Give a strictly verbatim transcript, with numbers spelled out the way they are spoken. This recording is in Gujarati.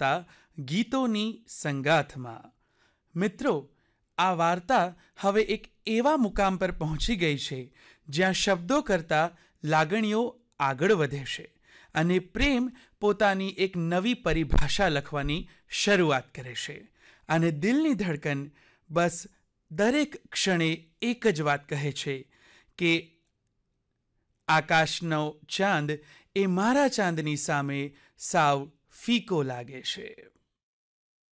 વાર્તા ગીતોની સંગાથમાં. મિત્રો, આ વાર્તા હવે એક એવા મુકામ પર પહોંચી ગઈ છે જ્યાં શબ્દો કરતાં લાગણીઓ આગળ વધે છે અને પ્રેમ પોતાની એક નવી પરિભાષા લખવાની શરૂઆત કરે છે. અને દિલની ધડકન બસ દરેક ક્ષણે એક જ વાત કહે છે કે આકાશનો ચાંદ એ મારા ચાંદની સામે સાવ ફીકો લાગે છે.